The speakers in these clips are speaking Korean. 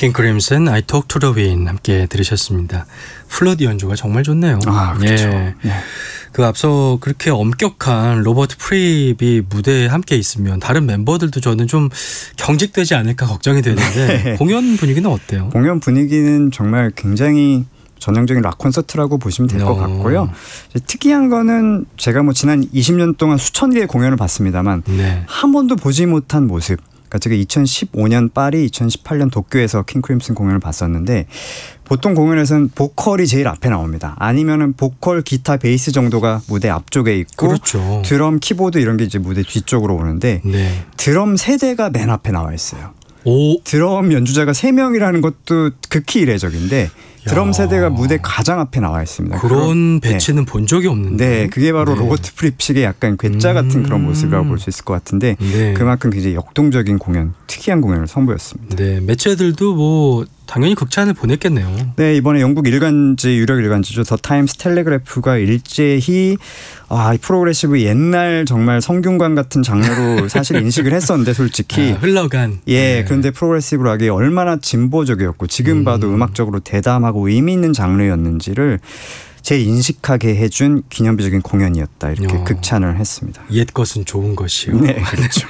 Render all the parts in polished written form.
킹 크림슨 I Talk to the Wind 함께 들으셨습니다. 플루트 연주가 정말 좋네요. 아, 그렇죠. 예. 네. 그 앞서 그렇게 엄격한 로버트 프립이 무대에 함께 있으면 다른 멤버들도 저는 좀 경직되지 않을까 걱정이 되는데 네. 공연 분위기는 어때요? 공연 분위기는 정말 굉장히 전형적인 락 콘서트라고 보시면 될 것 같고요. 특이한 거는 제가 뭐 지난 20년 동안 수천 개의 공연을 봤습니다만 네. 한 번도 보지 못한 모습. 그러니까 제가 2015년 파리, 2018년 도쿄에서 킹 크림슨 공연을 봤었는데 보통 공연에서는 보컬이 제일 앞에 나옵니다. 아니면은 보컬, 기타, 베이스 정도가 무대 앞쪽에 있고 그렇죠. 드럼, 키보드 이런 게 이제 무대 뒤쪽으로 오는데 네. 드럼 세대가 맨 앞에 나와 있어요. 오. 드럼 연주자가 3명이라는 것도 극히 이례적인데 드럼 세대가 무대 가장 앞에 나와 있습니다. 그런 배치는 본 적이 없는데. 네, 그게 바로 네. 로버트 프립식의 약간 괴짜 같은 그런 모습이라고 볼 수 있을 것 같은데 네. 그만큼 굉장히 역동적인 공연, 특이한 공연을 선보였습니다. 네, 매체들도 뭐 당연히 극찬을 보냈겠네요. 네, 이번에 영국 일간지, 유력 일간지죠. 더 타임스 텔레그래프가 일제히 이 프로그레시브 옛날 정말 성균관 같은 장르로 사실 인식을 했었는데 솔직히 흘러간. 예, 네. 그런데 프로그레시브 락이 얼마나 진보적이었고 지금 봐도 음악적으로 대담하고 의미 있는 장르였는지를 재인식하게 해준 기념비적인 공연이었다 이렇게 극찬을 했습니다. 옛 것은 좋은 것이요. 네, 그렇죠.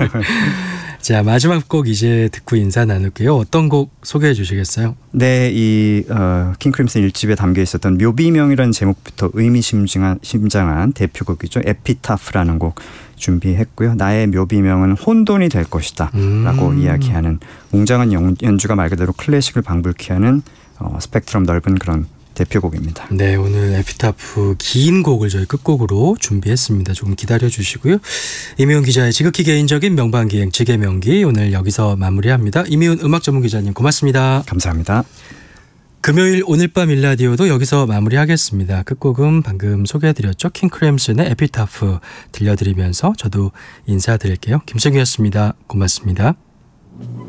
자, 마지막 곡 이제 듣고 인사 나눌게요. 어떤 곡 소개해 주시겠어요? 네, 이 킹 크림슨 1집에 담겨 있었던 묘비명이라는 제목부터 의미심장한 대표곡이죠. 에피타프라는 곡 준비했고요. 나의 묘비명은 혼돈이 될 것이다 라고 이야기하는 웅장한 연주가 말 그대로 클래식을 방불케 하는 스펙트럼 넓은 그런 대표곡입니다. 네, 오늘 에피타프 긴 곡을 저희 끝곡으로 준비했습니다. 조금 기다려 주시고요. 이미훈 기자의 지극히 개인적인 명반기행 지개명기 오늘 여기서 마무리합니다. 이미훈 음악 전문 기자님 고맙습니다. 감사합니다. 금요일 오늘 밤 일라디오도 여기서 마무리하겠습니다. 끝곡은 방금 소개해드렸죠. 킹 크림슨의 에피타프 들려드리면서 저도 인사드릴게요. 김승규였습니다. 고맙습니다.